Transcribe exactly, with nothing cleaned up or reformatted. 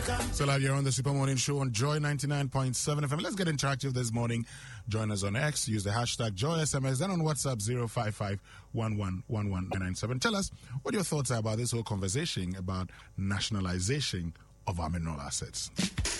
So live, you're on the Super Morning Show on Joy ninety-nine point seven F M. Let's get interactive this morning. Join us on X. Use the hashtag Joy S M S. Then on WhatsApp zero five five one one one one nine nine seven. Tell us what your thoughts are about this whole conversation about nationalization of our mineral assets.